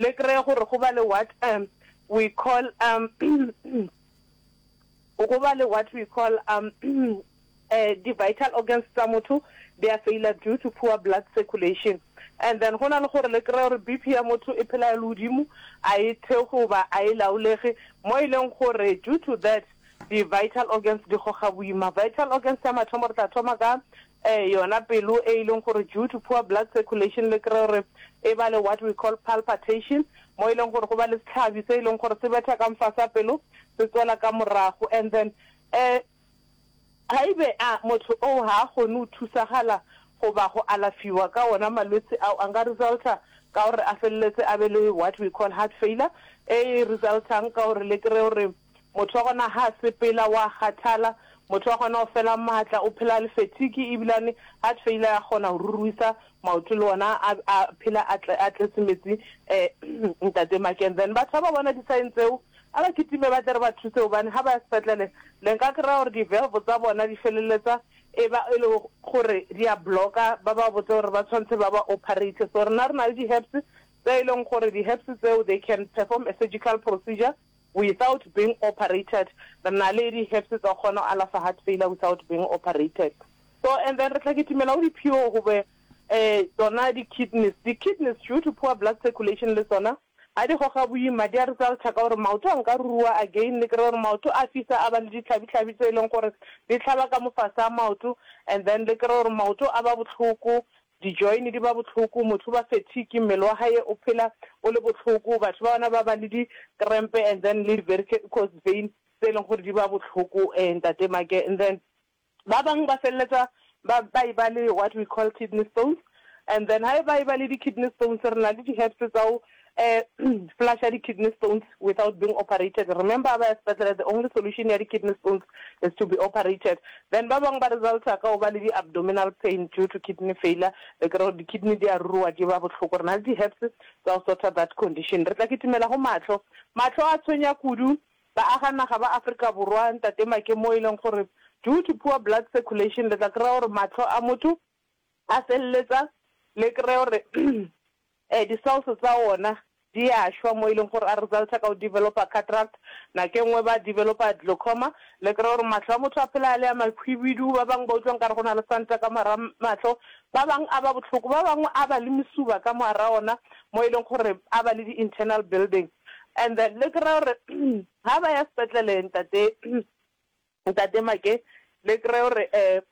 le kry gore go ba le what we call what we call the vital organs tsa motho they are failure due to poor blood circulation. And then hona le gore le kry gore BP ya motho e phela le udimo a e thego ba a e laolege mo ileng gore due to that the vital organs di goga boima. Vital organs tsa mathomo re tla thoma ka yona pelo e ileng gore due to poor blood circulation le kry gore e ba le what we call palpitation mo ileng gore go ba le setlhabi se ileng gore se betha ka mfasa pelo se tswela ka morago. And then haibe a motho o ha go no thusagala go ba go alafiwa ka ona malwetse a anga resulta ka gore a felletse a be le what we call heart failure e resultang ka gore le kry gore motho gona ha sepela wa khathala motho gona o fela matla o phela le fatigue ibilane heart failure ya gona o ruruisa maoto le ona a phela a tletsemetsi ntate Maken. Then ba tsaba bona di signs tseo ala kitime ba tere ba thuse o bane ha ba sepetlele le nka kra gore di valve tsa bona di feleletsa e ba e le gore di a blocka ba ba botse gore ba tshwantse ba ba operate. So rena le di herbs tse ileng gore di herbs tseo they can perform a surgical procedure without being operated. Rena le di herbs tsa gona alafa heart failure without being operated. So and then re tla kitimela o di pure go be tsona di kidneys due to poor blood circulation le tsona a di goga boima di a result ka gore maoto a nka rua again le kry gore maoto a fisa a ba le ditlhabi tse ileng gore di tlhaba ka mofasa a maoto. And then le kry gore maoto a ba botlhoko di-join di ba botlhoko motho ba fatigue mmele wa hae o phela o le botlhoko batho ba bona ba ba le di-cramp and then le varicose vein tse ileng gore di ba botlhoko ntate Make. And then ba bang ba feleletsa ba ba le what we call kidney stones. And then ha ba le di-kidney stones re na le di-herbs tsa flush the kidney stones without being operated. Remember, the only solution to the kidney stones is to be operated. Then, babang ba result ka o ba le abdominal pain due to kidney failure. The kidney they are ruwa di ba botlhoko rena di herbs to sort that condition. Re tla kitimela go matlo a tshwenya kudu ba aga naga ba Africa borwa ntate Make mo ileng gore due to poor blood circulation le tla kry gore matlo a motho a selletsa le kry gore di cells tsa ona di a shwa mo ileng gore a resulta ka o develop a cataract na ke ngwe ba develop a glaucoma le kry gore matlo a motho a phela le a makhwibidu ba bang ba utlwang ka re gona le santa ka mara matlo ba bang a ba botlhoko ba bang a ba le mesuba ka mara ona mo ileng gore a ba le di internal building. And then le kry gore ha ba ya sepetlele ntate Make le kry gore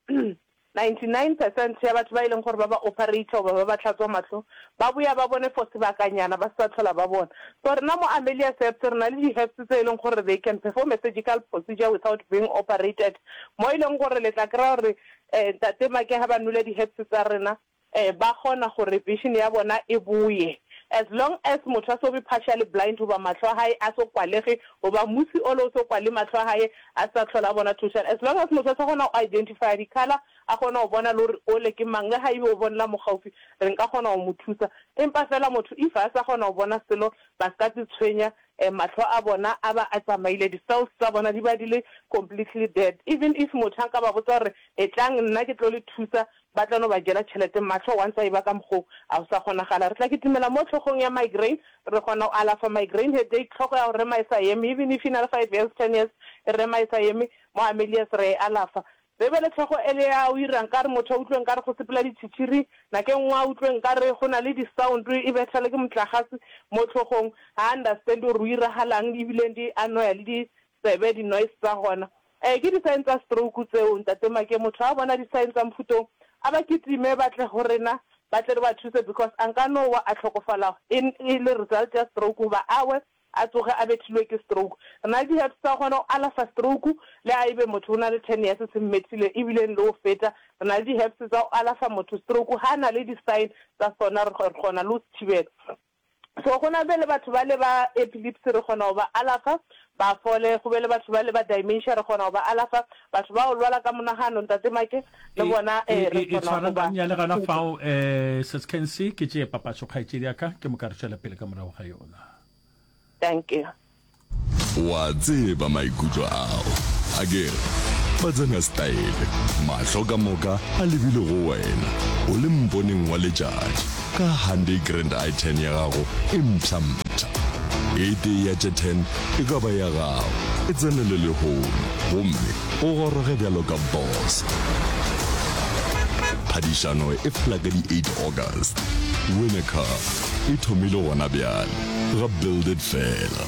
99% ya batho ba ileng gore ba ba operate ba ba tlhatswa matlo ba buya ba bone for sebakanyana ba sa tlhola ba bona. So rena mo Amelia Herbs rena le di herbs tse ileng gore they can perform a surgical procedure without being operated mo ileng gore le tla kry gore ntate Make ha ba nule di herbs tsa rena ba gona gore vision ya bona e buye. As long as motho a so be partially blind over matlo a hae a so kwalege oba musi o lo so kwale matlo a hae a sa tlhola bona tuition, as long as motho a sa gona o identify di color a gona o bona le o le ke mang le ha ibe o bona mo gaufi re nka gona o mothusa empa fela motho if a sa gona o bona selo ba ska tshwenya matlo a bona a ba a tsamaile di cells tsa bona di ba di le completely dead. Even if motho a ka ba botsa re e tlang nna ke tlo le thusa ba tla no ba jela tšhelete matlo once a iba ka mgo a o sa gona gala re tla ke timela mo tlhogong ya migraine re gona o alafa migraine headache tlhogo ya re maisa yemi even if in 5 years 10 years re maisa yemi mo Amelia's re alafa bebele tlhogo ele ya o irang ka re motho o utlweng ka re go sepela ditshitshiri na ke nngwe a utlweng ka re go na le di sound e betla le ke motlagase mo tlhogong a understand o ira halang di bile di anoya le di sebe di noise tsa gona ke di signs tsa stroke tseo ntate Make motho a bona di signs tsa mfuto aba kitime batle horena batle ba thuse because anka no wa a tlhokofala in le result ya stroke ba awe a tsoge a betlilwe ke stroke rena di herbs tsa gona ala fa stroke le a ibe motho ona le 10 years se mmetsile ebile le o feta rena di herbs tsa ala fa motho stroke ha na le di sign tsa sona re gona lo thibela. So gona bele batho ba le ba epilepsy re gona o ba alafa ba fole go bele batho ba le ba dementia re gona o ba alafa batho ba o lwala ka monagano ntate Make le bona re gona ba ya le gana fao Seskensi ke je papatso khaitsi ya ka ke mo ka re tshela pele ka morago ga yona. Thank you. Wa tseba maikutlo ao agere batsana style mahloka moka a lebile go wena o le mponeng wa letšatši ka 100 grand item ya gago e mpšhampa 8 ya 10 e ka ba ya gago e tsenele le home gomme o goroge bjalo ka boss. Phadišano e fela ka di 8 August. Win a car e thomile gona bjale ga Build It fela.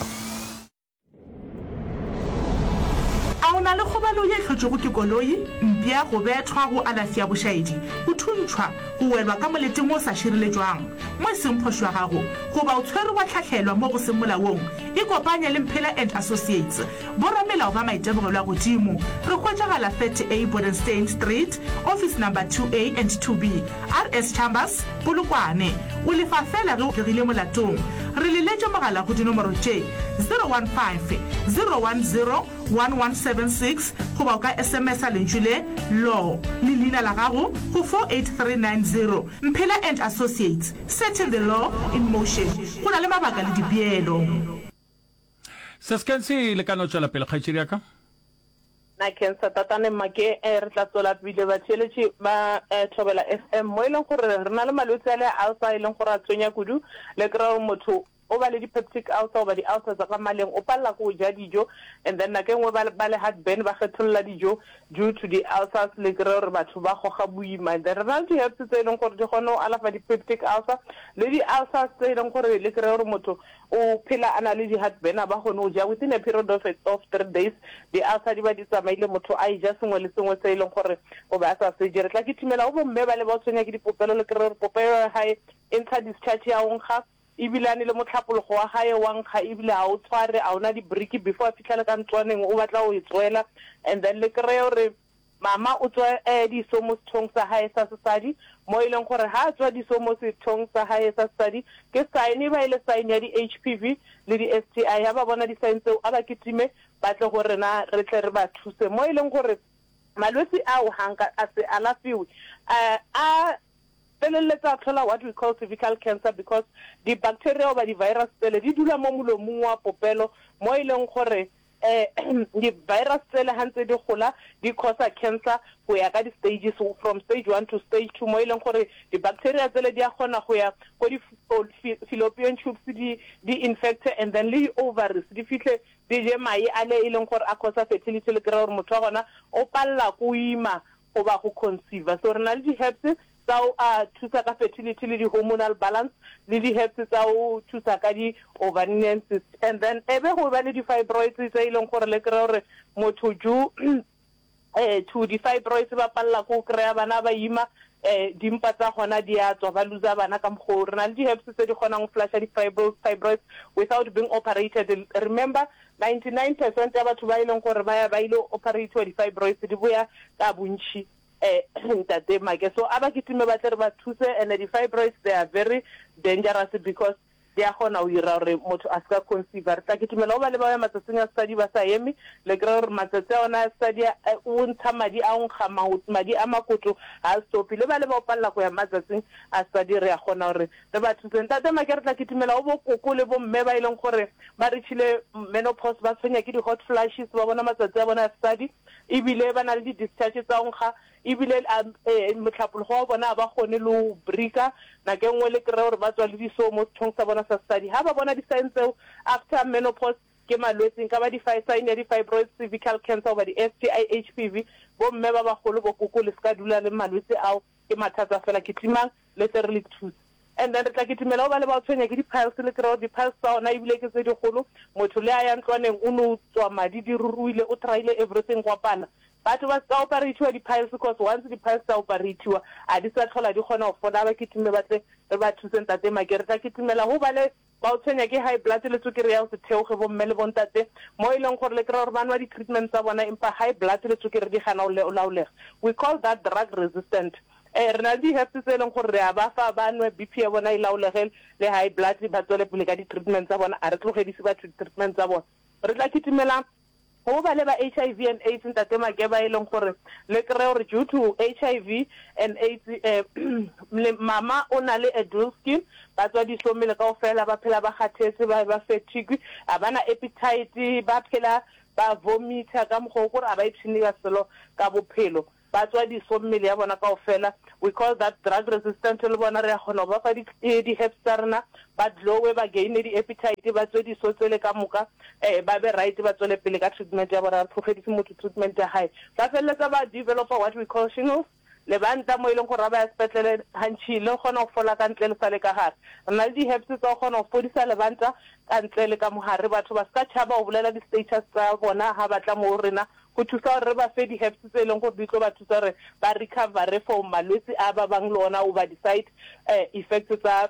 Na le khobalo ye tlhotšego ke koloi mpia go bethwa go alafia bošaedi o thuntšhwa go welwa ka moleteng o sa šireletswang mo e seng phošwa gago goba o tshwere wa tlhatlhelwa mo go seng molaong e kopanya le Mphela and Associates boramelao ba maitebogelo a godimo re hwetšagala 30A Bodenstein Street office number 2A and 2B RS Chambers Polokwane o lefa fela ge o plegile molatong re leletše mogala go dinomoro tše 015 010 1176 goba o ka SMS a lentšhile law le leina la gago go 48390 Mphela and Associates, setting the law in motion. Go na le mabaka le dipeelo. Se se se le ka no tšwela pele kgaitšedi ya ka na kensa tatane make re tla tsola pele ba tšheletše ba thobela FM mo e leng gore re na le malwetse a le outside leng gore a tsonya kudu le kry motho o ba le di-peptic ulcer o ba di-ulcer tsa ka maleng o palela ko ja dijo and then nake nngwe ba le heartburn ba kgetholla dijo due to the ulcers le kry gore batho ba goga boima then re na le di-herbs tse e leng gore di kgone o alafa di-peptic ulcer le di-ulcers tse e leng gore le kry gore motho o phela a na le di-heartburn a ba kgone o ja within a period of 3 days di-ulcer di ba di tsamaile motho a ija sengwe le sengwe se e leng gore o ba a sa seje re tla ke thimela o bomme ba le ba o tshwenya ke dipopelo le kry gore popelo ya gae e ntsha discharge ya onkga ibilane le motlhapologo wa gae wa nkga ebile a o tshware a ona di-bricky before a fitlhele ka ntlwaneng o batla o e tswela and then le kry gore mama o tswa diso mo sethong sa gae sa sesadi mo e leng gore ha a tswa diso mo sethong sa gae sa sesadi ke sign ba ile sign ya di-HPV le di-STI ha ba bona di-sign tseo a ba kitime ba tle gore na re tle re ba thuse mo e leng gore malwetse ao hanka a se alafiwe a feleletsa tlhola what we call cervical cancer because the bacteria or the virus tsele di dula mo molomong wa popelo mo e leng gore the virus tsele hantse di gola di cause cancer go ya ka di stages from stage 1 to stage 2 mo e leng gore the bacteria tsele di a gona go ya go di fallopian tubes di infect and then le ovaries di fitlhe di je mai ale e leng gore a cause fertility le kry gore motho wa gona o palla go ima go ba go conceive so re na le di-herbs tsa o thusa ka fertility le di-hormonal balance le di-herbs tsa o thusa ka di-ovarian cysts and then ebe go ba le di-fibroids tse e leng gore le kry gore motho ju to di-fibroids ba palela go kry-a bana ba ima dimpa tsa gona di a tswa ba luza bana ka mokgwa re na le di-herbs tse di kgonang go flasha di-fibroids without being operated remember 99% ya batho ba e leng gore ba ile operatiwa di-fibroids di boya ka bontšhi ntate make so aba kitime ba tle re ba thuse and the fibroids they are very dangerous because they are gona o ira gore motho a ska conceive re tla kitimela o ba le ba ya matsatsing a study ba sa eme le kry gore matsatsi a ona study o ntsha madi a nkga madi a makotlo a stop le ba le ba o palela go ya matsatsing a study re ya gona gore re ba thuse ntate make re tla kitimela o bo koko le bo mme ba ileng gore ba reachile menopause ba tshwenya ke di-hot flashes ba bona matsatsi a bona a study ebile ba na le di-discharge tsa nkga ebile motlhapologo wa bona ba gone le o brika nake nngwe le kry gore ba tswa le diso mo sethong sa bona sa study ha ba bona di-sign tseo after menopause ke malwetseng ka ba sign ya di-fibroids cervical cancer oba di-STI HPV bomme ba bagolo bo koko le ska dula le malwetse ao ke mathata fela ke timang le tle re le thuse and then re tla kitimela o ba le ba o tshwenya ke di-piles le kry gore di-piles tsa ona ebile ke tse digolo motho le a ya ntlwaneng o ne o tswa madi di ruruile o tryile everything go apana batho ba ska operatiwa di-piles because once di-piles tsa operatiwa a di sa tlhola di kgona go fola ba kitime batle re ba thuse ntate make re tla kitimela go ba le ba o tshwenya ke high blood le tswekere ya go se theoge bomme le bontate mo e leng gore le kry gore banwa di-treatment tsa bona empa high blood le tswekere di gana o laolega we call that drug resistant re na le di-herbs tse e leng gore re a ba fa ba nwe BP ya bona e laolegele le high blood ba tswele pele ka di-treatment tsa bona a re tlogedise batho di-treatment tsa bona re tla kitimela go ba le ba HIV and AIDS ntate make ba e leng gore le kry gore due to HIV and AIDS mama o na le a dual skin ba tswa disomele ka ofela ba phela ba kgathetse ba fatigue a bana appetite ba phela ba vomita ka mokgwa gore a ba ipshine ka selo ka bophelo ba tswa diso mmele ya bona kaofela. We call that drug resistant le bona re a kgona ba fa di herbs tsa rena ba glowe ba gain di appetite ba tswe diso tsele ka moka ba be right ba tswele pele ka treatment ya bona profedise motho treatment ya high ba felletsa ba develop what we call shingles le banta mo ileng gore ba ya spetlele hantshile gona go fola ka ntle le sale ka gare rena di herbs tsa gona go fodisa le banta ka ntle le ka mohare batho ba ska tshaba o bolela di status tsa bona ha batla mo rena go thusa re ba fe di herbs tse ileng gore di tlo ba thusa re ba recover for malwetse a ba bang lona over the side effects tsa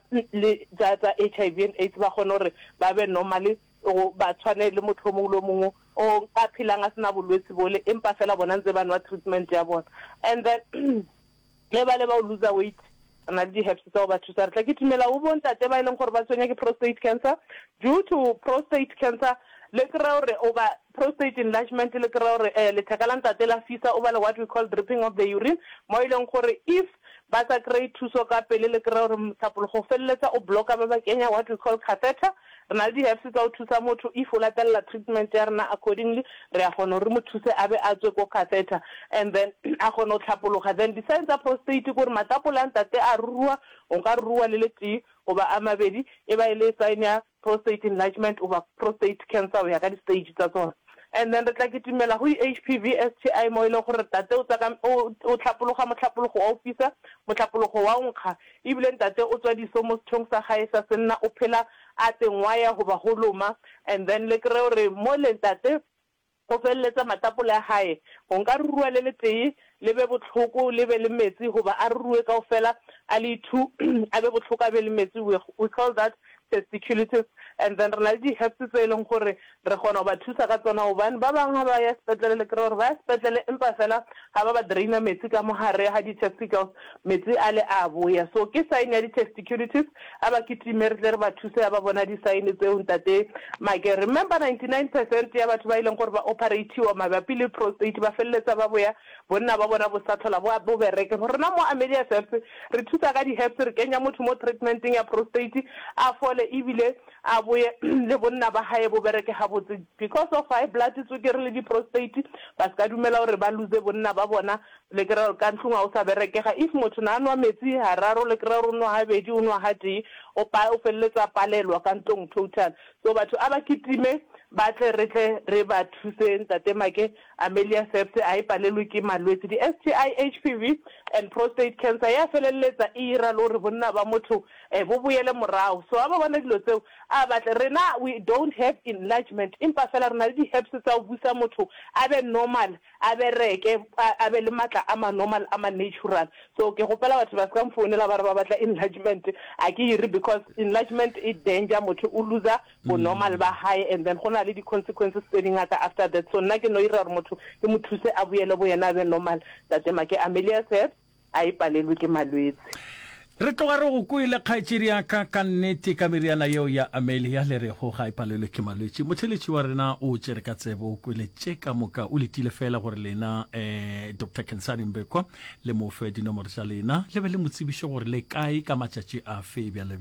HIV and AIDS ba gona gore ba be normally o ba tshwane le motho mongwe le mongwe o ka philang a sena bolwetse bole empa fela bona ntse ba nwa treatment ya bona and then le ba lose weight ana di herbs tsa ba thusa re tla ke timela o bonta te ba ileng gore ba tswenya ke prostate cancer due to prostate cancer le kra gore over prostate enlargement le kra gore le thakalanta te la fisa over what we call dripping of the urine mo ileng gore if ba sa create thuso ka pele le kra gore mthapolo go felletsa o blocka ba kenya what we call catheter rena di herbs tsa o thusa motho if o latella treatment ya rena accordingly re a gona re mo thuse a be a tswe ko catheter and then a gona o tlhapologa then the signs of prostate gore matapola ntate a rua o ka rua le leti o ba a mabedi e ba ile sign ya prostate enlargement over prostate cancer o ya ka di stage tsa tsona and then re tla ke timela go HPV STI mo ile gore tate o tsaka o tlhapologa motlhapologo wa ofisa motlhapologo wa nkga e bile ntate o tswa diso mo sethong sa gae sa senna o phela a tengwaya go ba go loma and then le kre gore mo le ntate go felletsa matapola ya hae go nka rua le tee le be botlhoko le be le metsi go ba a rue kaofela a le 2 a be botlhoko a be le metsi we call that testiculitis and then rena di herbs tse ileng gore re gona ba thusa ka tsona obane ba bang ha ba ya spetlele le kre gore ba spetlele empa fela ha ba draina metsi ka mohare ha di testicles metsi a le a boya so ke sign ya di testiculitis aba ke timer re ba thusa ba bona di sign tse o ntate make remember 99% ya batho ba ileng gore ba operate wa mabapi le prostate ba felletsa ba boya bonna ba bona bo sathola bo bereke rena mo Amelia Herbs re thusa ka di herbs re kenya motho mo treatmenting ya prostate a fole ibile a boye le bonna ba hae bo bereke ha botse because of high blood tsukere le di prostate ba ska dumela gore ba lose bonna ba bona le kra ka ntlunga o sa berekega if motho na nwa metsi hararo le kra ro no ha bedi o nwa ha di o felletsa palelwa ka ntong total so batho aba kitime ba tle re ba thuse ntate make Amelia Herbs a ipalelwe ke malwetse di STI HPV and prostate cancer ya felelletsa ira lo re bonna ba motho bo boele morao so aba bona dilo tseo a batle rena we don't have enlargement impa fela rena di herbs tsa o busa motho a be normal a be reke a be le matla a ma normal a ma natural so ke gopela batho ba ska mfounela ba re ba batla enlargement a ke iri because enlargement is danger motho o loser bo normal ba high and then gona le di consequences tse dingata after that so nna ke no ira re motho ke mo thuse a boele bo yena be normal tate make Amelia said a ipalelwe ke malwetse re tloga re go kuile kgaitsedi ya ka nnete ka meriana yeo ya Amelia le re go ga ipalelwe ke malwetse motheletši wa rena o tsere ka tsebo o kwele ka moka o letile fela gore lena Dr. Kensani Mbekwa le mo fe dinomoro tsa lena le be le motsebišo gore le kae ka matšatši a fe bjale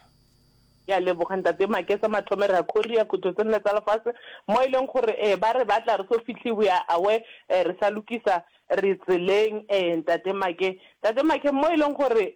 ya le boganta te maketsa mathomere ya Korea kutlo tsena tsa lefase mo ileng gore ba re batla re so fitlhi we are aware re sa lukisa re tseleng ntate make mo ileng gore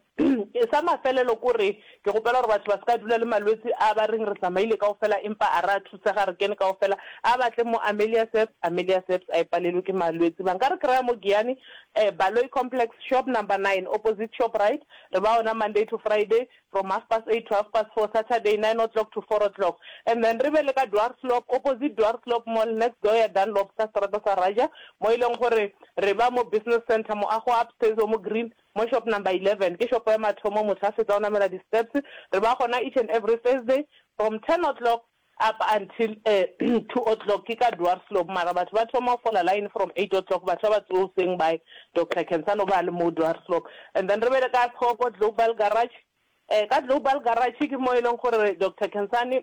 sa mafelelo kore ke gopela gore batho ba ska dula le malwetse a ba reng re tsamaile kaofela empa a ra thusa ga re kene kaofela a batle mo Amelia Herbs a ipalelwe ke malwetse ba nka re kry mo Giani Baloyi Complex shop number 9 opposite Shoprite re ba ona Monday to Friday from 8:30 to 4:30 Saturday 9 o'clock to 4 o'clock and then re be le ka Dwarsloop opposite Dwarsloop mall next door ya Dunlop sa strata sa Raja mo ileng gore re ba mo business center mo ago upstairs mo green mo shop number 11 ke shop ya mathomo motho a fetsa ona mela di steps re ba gona each and every Thursday from 10 o'clock up until 2 o'clock ke ka Dwarsloop mara batho ba thoma for la line from 8 o'clock batho ba tsotseng by Dr. Kensano ba le mo Dwarsloop and then re be le ka Thoko Global Garage ka Global Garage ke mo ileng gore Dr. Kensani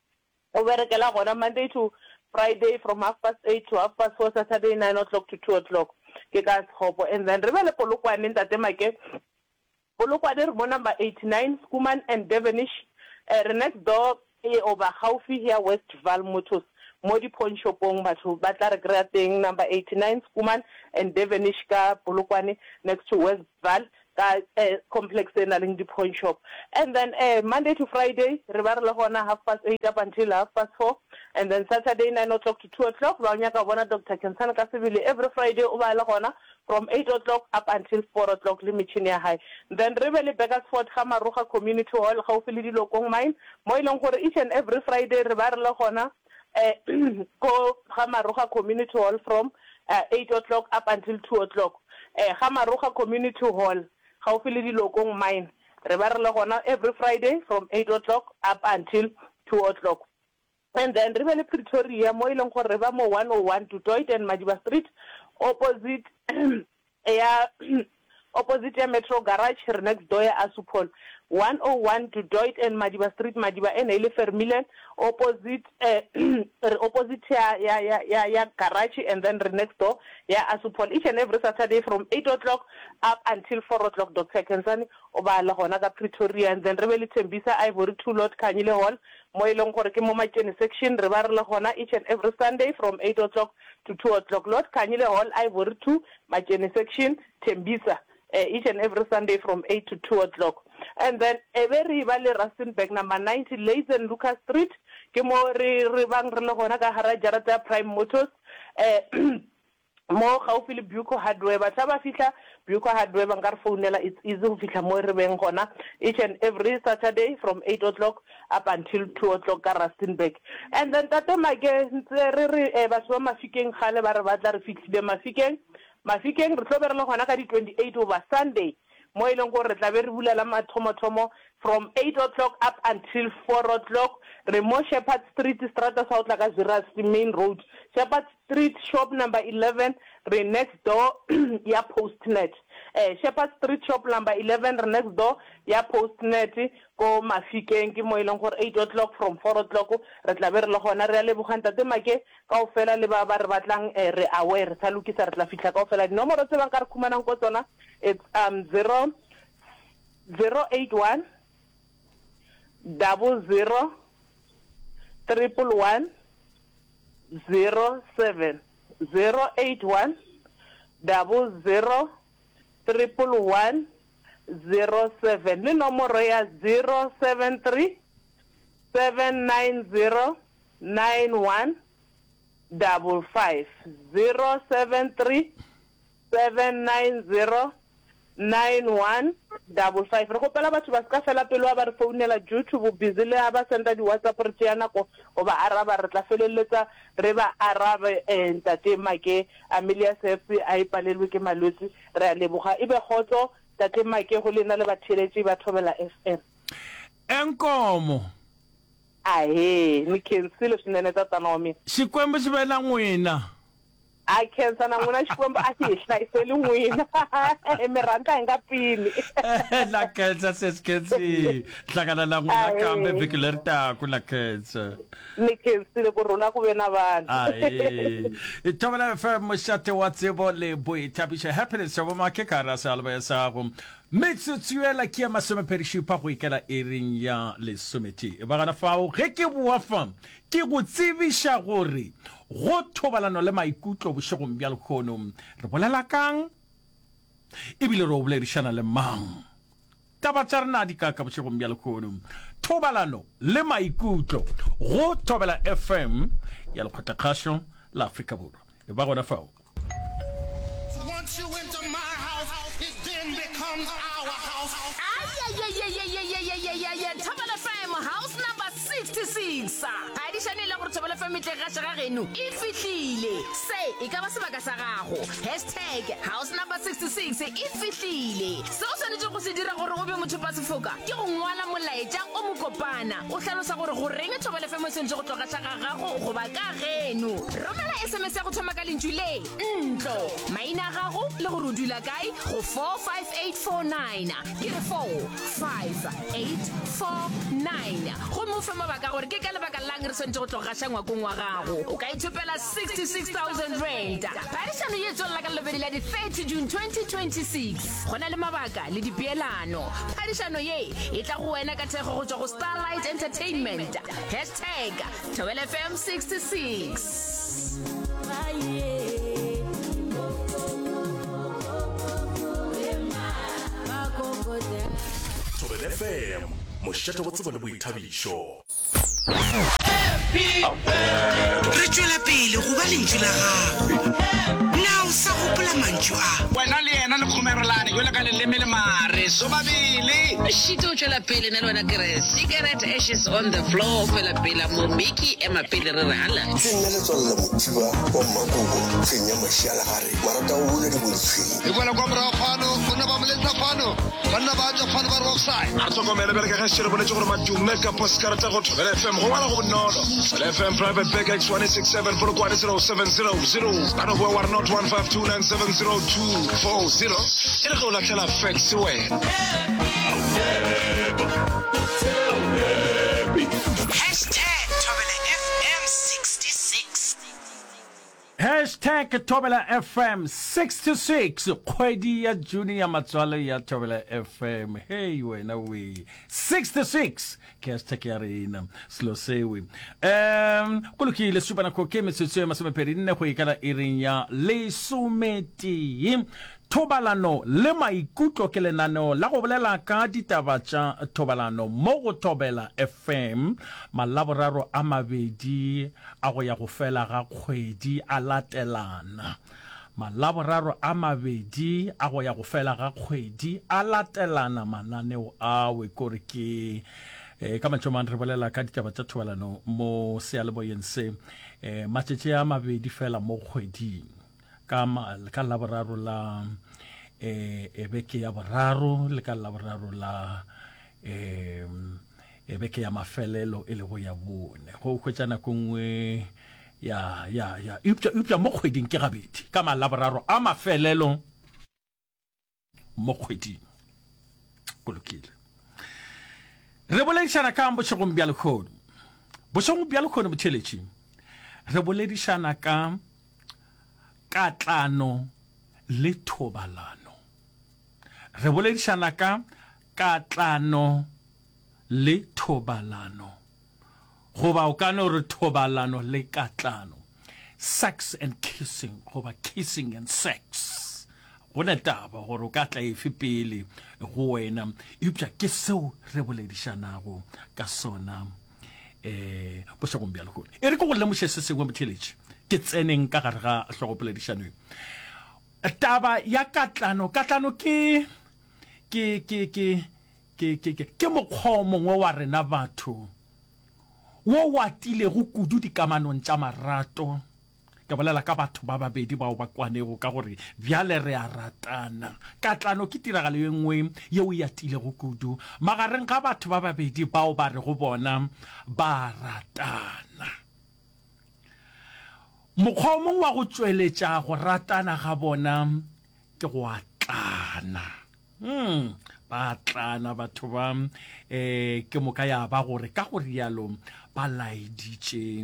o berekela gona Monday to Friday from 8:30 to 4:30 Saturday 9 o'clock to 2 o'clock ke ka Thopo and then re be le Polokwane ntate make Polokwane re mo number 89 Skuman and Devonish re next door over Gaufi here Westval Motors mo di pawn shopong batho ba tla re kry-a teng number 89 Skuman and Devonish ka Polokwane next to Westval ka complex e na leng di pawn shop. And then Monday to Friday re ba re le gona 8:30 up until 4:30, and then Saturday 9 o'clock to 2 o'clock ba nya ka bona Dr. Kensana ka sebele every Friday o ba le gona from 8 o'clock up until 4 o'clock le metšhini ya hae. Then re be le Bakersford ga Maruga Community Hall gaufi le Dilokong mine mo e leng gore each and every Friday re ba re le gona go ga Maruga Community Hall from 8 o'clock up until 2 o'clock. Ga Maruga Community Hall gaufi le Dilokong mine re ba re le gona every Friday from 8 o'clock up until 2 o'clock. And then re be le Pretoria mo e leng gore re ba mo 101 to Doit and Madiba Street opposite opposite Metro Garage re next door ya Asupol. 101 to Doit and Madiba Street, Madiba and Ele Fermilen opposite opposite ya Garage, and then the next door ya Asupol each and every Saturday from 8 o'clock up until 4 o'clock. Dr. Kensani oba la gona ka Pretoria. And then re be le Tembisa Ivory 2 Lot Kanyile Hall mo e leng gore ke mo Makene section re ba re le gona each and every Sunday from 8 o'clock to 2 o'clock. Lot Kanyile Hall Ivory 2 Makene section Tembisa each and every Sunday from 8 to 2 o'clock. And then every Valley Rustenburg number 90 Lays and Lucas Street ke mo re bang re le gona ka hara jarata Prime Motors mo gaufi le Buco Hardware. Ba tla ba fitla Buco Hardware ba nka re founela, it's easy go fitla mo re beng gona each and every Saturday from 8 o'clock up until 2 o'clock ka Rustenburg. And then tate make ntse re batho ba Mafikeng gale ba re batla re fitlhile Mafikeng re tlo be re le gona ka di 28 over Sunday mo e leng gore re tla be re bulela mathomo from 8 o'clock up until 4 o'clock. Re mo Shepherd Street strata sa utla ka Ziras main road, Shepherd Street shop number 11 re next door ya Postnet. Shepherd Street shop number 11 re next door ya Postnet ko Mafikeng ke mo e leng gore 8 o'clock from 4 o'clock re tla be re le gona re a lebogang tate make ka ofela le ba re batlang re aware tsa lokisa re tla fitla ka ofela. Dinomoro tse bang ka re khumanang go tsona it's 081 00 111 07 081 00 111 07 le nomoro ya 073 790 9155 073 790 9155. Re gopela batho ba ska fela pelo ba re founela YouTube busy le ba senda di WhatsApp re tsena nako o ba araba re tla feleletsa re ba arabe ntate make Amelia Sefi a ipalelwe ke malwetse re a leboga ebe khotso tate make go lena le batheletsi ba Thobela FM enkomo ni kensile swinene tatana wa mina Xikwembu xi vela n'wina a khensa na n'wina Xikwembu a xi hi hlayiseli n'wina mi rhandza hi nga pini la khensa sesikhensi hlangana na n'wina kambe vhiki leri taka la khensa ni khensile ku rhula ku ve na vanhu Thobela FM mošate wa tsebo le boithabiša happiness wa make ka ra sa alba ya sago metsotsuela ke ya masomepedišipa go ikela ering ya lesometi ba gana fao ge ke boa fa ke go tsebiša gore go thobalano le maikutlo bošegong bja lekgono re bolela kang ebile re o boledišana le mang taba tša rena di ka bošegong bja lekgono thobalano le maikutlo go Thobela FM ya lekgotlakgašo la Afrika Borwa e ba gona fao. Once you enter my house, it then becomes our house. Thobela FM house number 66. Additionally, la go Thobela FM tle ga tshega geno e fihlile. Se e ka ba sebaka sa gago. #house number 66 e fihlile. Se o tshwanetse go se dira gore go be motho pa sefoka. Ke go ngwala molaetsa o mo kopana. O hlalosa gore go reng Thobela FM se ntse go tloga tsa gago go ba ka geno. Romela SMS ya go thoma ka lentšu le ntlo. Maina gago le go dula kae go 45849. Ke re 45849. Go mo fa mabaka gore ke ka lebaka lang re sentse go tloga shangwa kong wa gago o ka ithopela 66,000 rand phadišano ye tswelela ka lebedi la di 30 June 2026 gona le mabaka le dipeelano phadišano ye e tla go wena ka thego go tswa go Starlight Entertainment #TobelFM66 Tobel FM mošate go tseba le boithabišo re tšwela pele go ba lentšu la gago na o sa gopola mantšu a wena le yena le kgomerolane jole ka leleme le mare so babele shito tšwela pele na le wena kere cigarette ashes on the floor fela pela mo miki ema pele re rala se nna le tswalla motiba wa makoko fenya mashala gare marata o bula di bolitsweng e bona kwa mora fano bona ba moletsa fano banna ba ja fano ba offside a tsokomele bele ka gashire bonetse gore madume ka postkarata go Tobel FM go wala go bonolo Tobel FM private bag X167 for kwadi 0700 bana go war not 15297024 ere go la khala facts we #TobelFM66 #TobelFM66 kgwedi ya June ya matswalo ya Tobel FM hey wena we 66 ke hashtag ya rena slow sewe kolokile supana ko ke metsotso ya masomepedi nne go ikala iring ya lesometi thobalano le maikutlo ke lenaneo la go bolela ka ditaba tša thobalano mo go Tobel FM malaboraro a mabedi a go ya go fela ga kgwedi a latelana malaboraro a mabedi a go ya go fela ga kgwedi a latelana mananeo a we kore ke ka matšomane re bolela ka ditaba tša thobalano mo sealeboyeng se matšetše a mabedi fela mo kgweding ka laboraro la beke ya boraro le ka laboraro la beke ya mafelelo e le go ya bone go hwetšana kongwe ya upša mo kgweding ke gabedi ka malaboraro a mafelelo mo kgweding kolokile re boledišana ka bošegong bja lekgono bošegong bja lekgono botheletši re boledišana ka katlano le thobalano re boledišana ka katlano le thobalano goba o ka no re thobalano le katlano sex and kissing goba kissing and sex go ne taba gore o ka tla efe pele go wena eupša ke seo re boledišanago ka sona bošegong bja lekgono e re ke go lemoše se sengwe motheletši ke tseneng ka gare ga hlogopoledišanong taba ya katlano ke mokgwa mongwe wa rena batho wo wa tilego kudu dikamanong tša marato ke bolela ka batho ba babedi bao ba kwanego ka gore bjale re a ratana katlano ke tiragalo ye nngwe yeo ya tilego kudu magareng ga batho ba babedi bao ba re go bona ba ratana mokgwa mongwe wa go tšweletša go ratana ga bona ke go atlana ba tlana batho ba ke moka ya ba gore ka gore yalo ba laeditše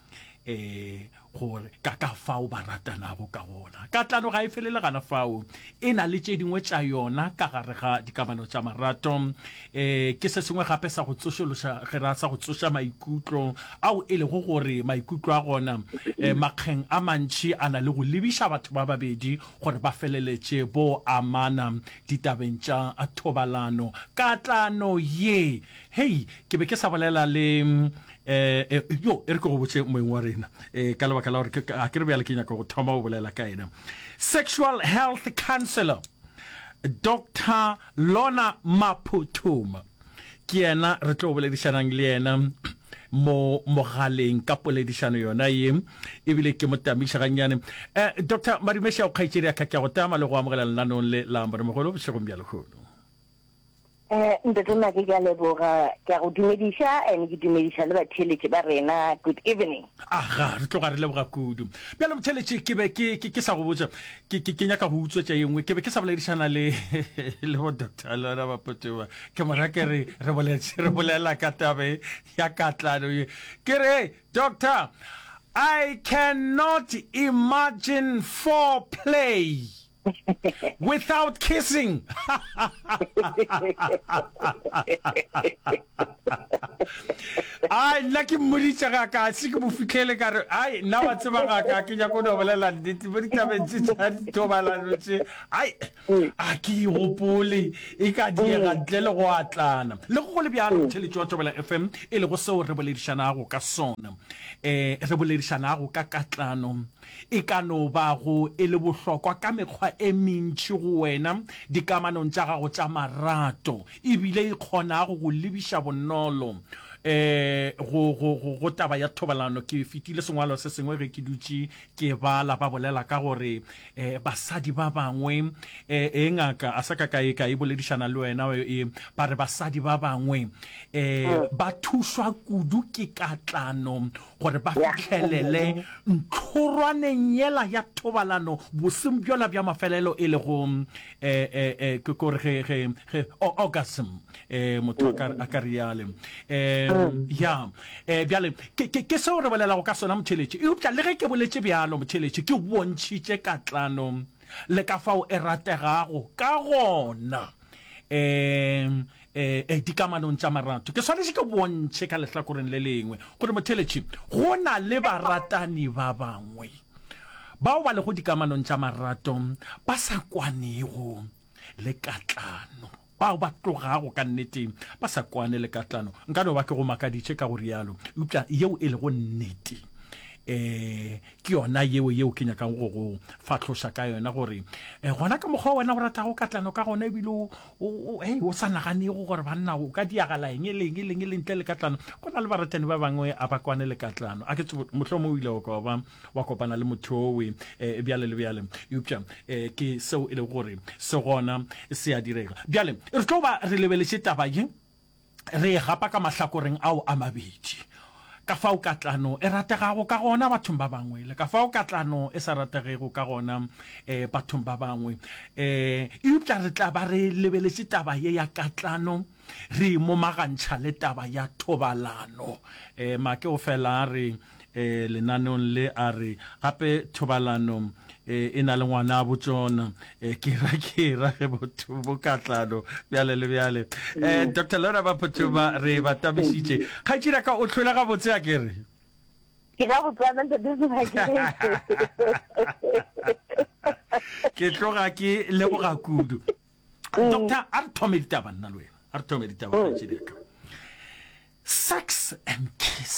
gore ka fao ba ratanago ka gona katlano ga e felele gana fao e na le tše dingwe tša yona ka gare ga dikamano tša marato ke se sengwe gape sa go tsošološa ge ra sa go tsoša maikutlo ao e lego gore maikutlo a gona makgeng a mantši a na le go lebiša batho ba babedi gore ba feleletše bo amana ditabeng tša thobalano katlano ye hei ke be ke sa bolela le yo e re ke go botse moeng wa rena ka lebaka la gore a ke re bjale ke nyaka go thoma go bolela ka ena sexual health counselor Dr. Lona Maphuthuma ke yena re tlo boledišanang le yena mo mogaleng ka poledišano yona ye ebile ke mo tamiša gannyane Dr. Marimeša o kgaitšedi ka ke go tama le go amogela lenanong le la Moremogolo bošegong bja lekgono Ntatona ke ka leboga ka go dumedisha and ke dumedisha le batheletši ba rena good evening. Aga re tloga re leboga kudu bjale motheletši ke be ke sa go botsa ke nyaka go utswetša engwe ke be ke sa boledišana le bo Dr. Lora Mapotoma ke mora ke re bolela ka tabe ya katlano ye ke re Doctor, I cannot imagine foreplay without kissing. Ai lucky muricha ka sike bo fitlhele ka re ai nna wa tseba ka ke ja go no bolela dite bo ditaba tse tsa tobalano tse ai a ke gopole e ka dira ntle le go atlana le go le bjalo motheletši wa Thobela FM e le go seo re boledišanago ka sona re boledišanago ka katlano e ka no ba go e le bohlokwa ka mekgwa e mentši go wena dikamanong tša gago tša marato e bile e kgona go lebiša bonolo go taba ya thobalano ke fitile sengwalo se sengwe ge ke dutše ke bala ba bolela ka gore basadi ba bangwe ngaka a sa ka ka e boledišana le wena ba re basadi ba bangwe ba thuswa kudu ke katlano gore ba fitlhelele ntlhorwaneng yela ya thobalano boseng bjola bja mafelelo e le go ke kore ge orgasm motho a ka riale ya bjale ke seo re bolela go ka sona motheletši eupša le ge ke boletše bjalo motheletši ke bontšhitše katlano le ka fao e rategago ka gona dikamanong tša marato ke swanetše ke bontšhe ka lehlakoreng le lengwe gore motheletši go na le baratani ba bangwe bao ba le go dikamanong tša marato ba sa kwanego le katlano bao ba tlogago ka nnete ba sa kwane le katlano nka no ba ke go makaditše ka go rialo upša yeo e le go nnete ke yona yeo ke nyakang go fatlhoša ka yona gore gona ka mokgwa wena o ratago katlano ka gona ebile o sa naganego gore banna o ka diagala eng le ntle le katlano go na le baratani ba bangwe a ba kwane le katlano a ke motlho mo o ile wa kopana le motho owe bjale le bjale eupša ke seo e le gore se gona se a direga bjale re tlo ba re lebeletše taba ye re gapa ka mahlakoreng ao a mabedi ka fao katlano e rategago ka gona bathong ba bangwe le ka fao katlano e sa rategego ka gona bathong ba bangwe eupša re tla ba re lebeletše taba ye ya katlano re momagantšha le taba ya thobalano make o fela a re lenaneong le a re gape thobalano e na le ngwana a botsona ke ra ge bo katlano bjale le bjale Dr. Lora Mapotoma re ba tabišitše kgaetšedi ka o tlhola gabotse a kere ke ga botsana ke tloga ke leboga kudu doctor a re thome ditaba nna le wena a re thome ditaba kgaetšedi ka sex and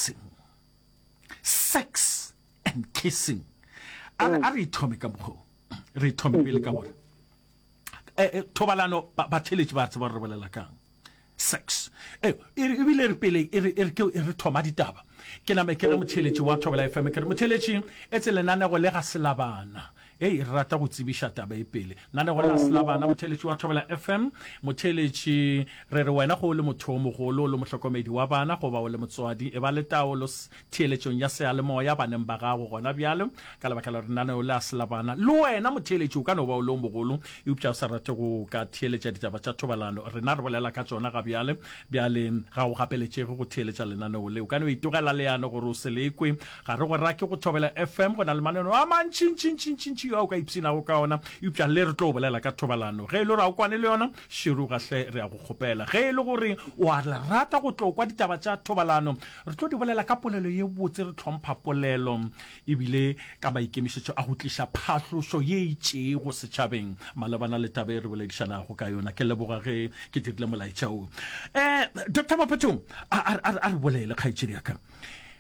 kissing a re ithome ka mokgwa re ithome pele ka bona thobalano batheletši ba tseba re bolela kang sex ebile re pele re thoma ditaba ke name ke re motheletši wa Thobela FM ke re motheletši e tse lenanego le ga selabana re rata go tsebiša taba e pele nanego le ga selabana motheletši wa Thobela FM motheletši re re wena go le motho o mogolo o le mohlokomedi wa bana go ba o le motswadi e ba le taolo theeletšong ya sealemoya baneng ba gago gona bjalo ka lebaka la re nanego le a selabana le wena motheeletši o ka no ba o le o mogolo eupša o sa rate go ka theeletša ditaba tša thobalano rena re bolela ka tsona ga bjale ga o gapeletšege go theeletša lenaneo le o ka no itogela leano gore o se lekwe ga re go rake go Thobela FM go na le maneno a mantšintšintšintšintši yo o ka ipsinago ka ona eupša le re tlo bolela ka thobalano ge e le gore a o kwane le yona širugahle re ya go kgopela ge e le gore o a le rata go tlo kwa ditaba tša thobalano re tlo di bolela ka polelo ye botse re tlhompha polelo ebile ka maikemišetšo a go tliša phahlošo ye itšee go setšhabeng malebana le taba e re boledišanago ka yona ke leboga ge ke dirile molaetša o Dr. Mapotoma a re bolele kgaetšedi ya ka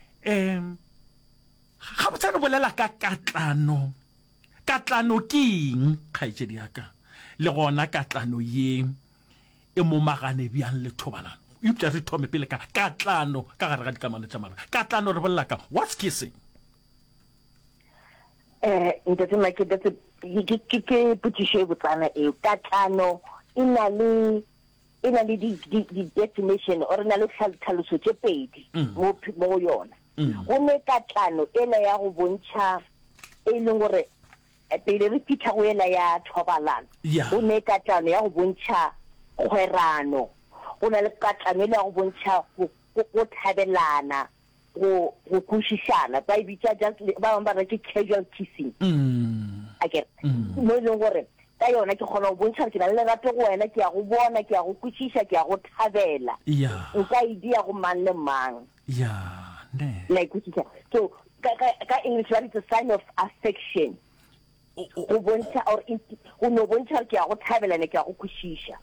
ga botsa re bolela ka katlano ke eng kgaetšedi ya ka le gona katlano ye e momagane bjang le thobalano eupša re thome pele ka katlano ka gare ga dikamano tša mara katlano re bolela ka what's kissing ntatema ke potšišo e botsana eo katlano e na le e na le di-definition or na le tlhaloso tse pedi mo yona go ne katlano ela ya go bontšha e leng gore pele re fitlha go ela ya thobalano go ne katlano ya go bontšha kgwerano go na le katlano ela ya go bontšha go thabelana go kwešišana ba e bitša just ba bangwe ba re ke casual kissing akere mo e leng gore ka yona ke kgona go bontšha ke na le lerato go wena ke ya go bona ke ya go kwešiša ke ya go thabela nka idea go mang le mang like so ka English it's a sign of affection go bontsha or go no bontsha ke ya go thabela ne ke ya go kwešiša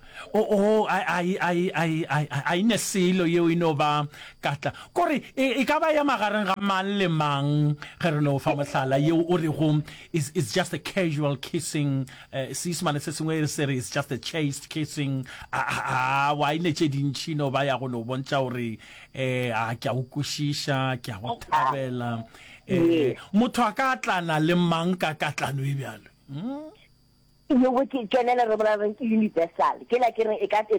I nesilo yo ino ba katla kore e ka ba ya magareng ga mang le mang ge re no fa mohlala yo o re go is just a casual kissing sismane se sengwe se re is just a chaste kissing wa ine tše dintši no ba ya go no bontsha gore a ke a go kwešiša ke a go thabela motho a ka tlana le mang ka katlano e bjalo yo we ke kenela re bona re universal ke la ke re e ka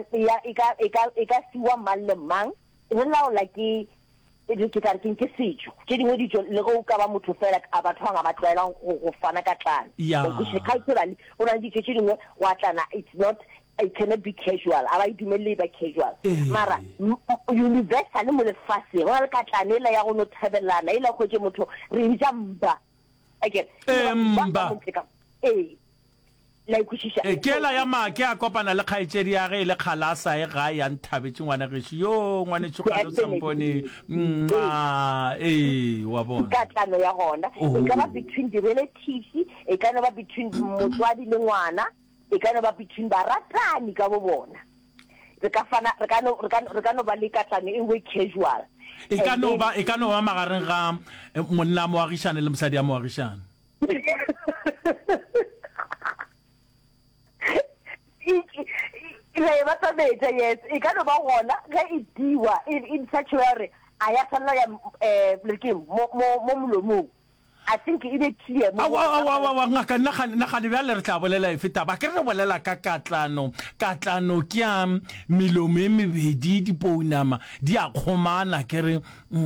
siwa mang le mang re laola ke ke ka re ke setšo ke dingwe dijo le go ka ba motho fela a batho ba ba tlaelang go fana ka tlana go se culturally o na di tše dingwe wa tlana it's not it cannot be casual aba itumelle ba casual mara universal mo le fase go le ka tlanela ya go no thabelana ile go tše motho re bitša mba again mba like kwishisha kela ya ma ke a kopana le khaitsedi ya ge le khalasa e ga ya nthabetse ngwana ge yo ngwane tshogalo sampone wa bona katlano ya gona e ka ba between the relatives e ka ba between motswadi le ngwana e ka ba between baratani ka bo bona re ka no ba le katlano e we casual e ka no ba magareng ga monna mo agishane le mosadi ya mo agishane yes e ka no ba gona ge e diwa in such a way aya tsalla ya lekim mo molomo I think it is clear wa ngaka nna ga le re tla bolela e feta ba ke re bolela ka katlano ke a melomo e mebedi dipounama di a khomana ke re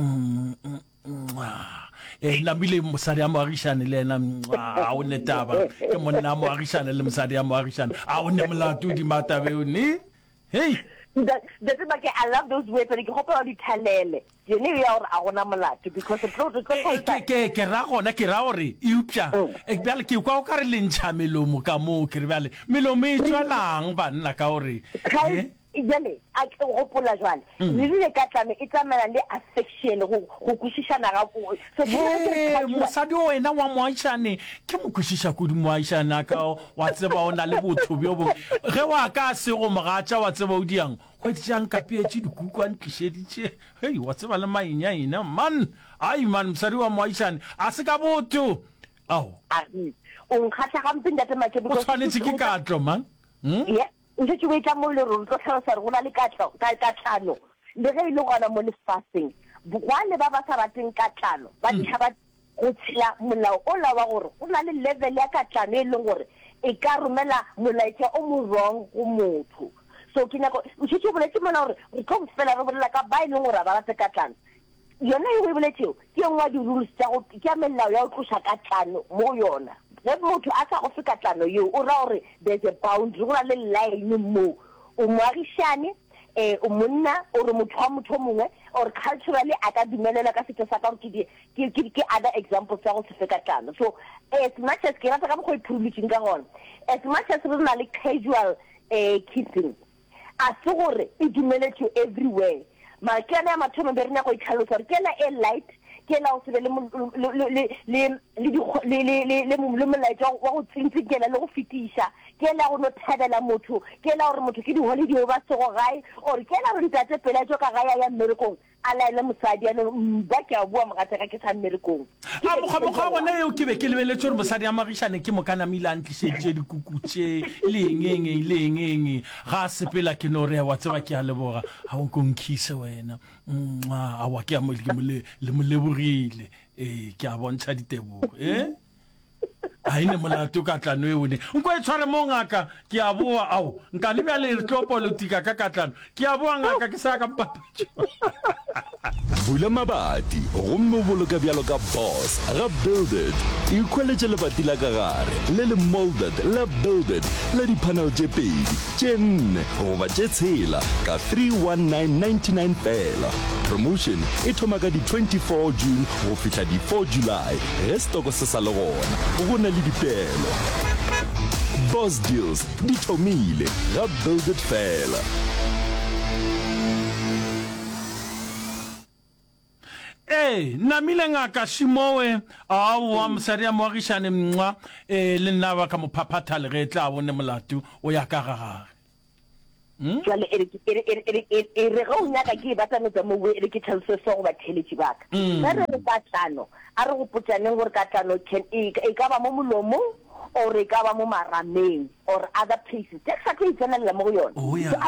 la bile mosadi ya moagishane le ena a o netaba ke monna moagishane le mosadi ya moagishane a o ne molato di matabe o ne hey that's like I love those words but ke gopa di thalele you know ya gore a gona molato because the protocol ke ra gona ke ra gore eupša e bjale ke kwa o ka re lentšha melomo ka moo ke re bjale melomo e tswalang banna ka gore jale a ke gopola jwale le katlano e tsamaya le affection go kwešišana ga so mosadi wena wa moaishane ke mo kwešiša kudu moaishane ka wa tseba o na le botho bjo bo ge wa ka se go mogatša wa tseba o diang go etšang ka peetše dikukwane tlišeditše hei wa tseba le mainyaina man mosadi wa moaishane a se ka botho ao o nkgatlha gampe ntatemake o tshwanetse ke katlo man ntse ke wetla mo le rolo tlo tlhalosa re go na le katlano le ge e le gona mo lefaseng bogwane ba ba sa rateng katlano ba ntšhaba go tshela molao o la wa gore go na le level ya katlano e leng gore e ka romela molaetša o mo wrong go motho so ke nako ntse ke boletse mona gore re tlo fela re bolela ka ba e leng gore a ba rate katlano yona e go boletseo ke engwe wa di-rules tša go ke ya melao ya go tloša katlano mo yona ge motho a sa go fe katlano yeo o ra gore there's a boundary go na le line mo o moagišane o monna ore motho wa motho mongwe or culturally a ka dumelela ka setho sa ka gore ke other examples tsa go se fe katlano so as much as ke rata ka mokgwa iphuruletseng ka gona as much as re na le casual kissing a se gore e dumeletšwe everywhere mara ke yana ya mathomo be re nya go itlhalosa gore ke ena e light ke la o se le molaetša wa go tsentsekela le go fetiša ke la go no thabela motho ke la gore motho ke di-holiday ba sego gae or ke la gore ntate pelaetšo ka gae ya mmerekong a laele mosadi ano mba ke a bua mogateka ke sa mmerekong a mokgwa gona eo ke be ke lebeletse gore mosadi a magišane ke mokanamile a ntlišeditše dikukutše leengeng ga a sepela ke no re wa tseba ke a leboga ga o konkise wena awa ke le molebogile ke a bontšha ditebogo a ine molato katlano e one nko e tshware mo ngaka ke a boa ao nka le bja le tlo politika ka katlano ke a boa ngaka ke sa ka papatso bula mabati gomme o boloka bjalo ka boss ga Build It ikhweletše lebati la ka gare le le molded la Build It la di-panel tše pedi tše nne goba tše tshela ka 319.99 fela promotion e thoma ka di-24 June go fihla di-4 July ge stoko se sa le gona go na le dipeelo boss deals di thomile ga Build It fela. Namile ngaka Shimowe wa mosadi ya moagišane mngwa le nna ba ka mophaphatha le ge tla bone molatu o ya ka gagare jale re go nyaka ke batsametse mo we re ke tlhalose so go ba theletši baka re ka tlano a re go potsaneng gore ka tlano e ka ba mo molomo or e ka ba mo marameng or other places exactly itsenela mo go yona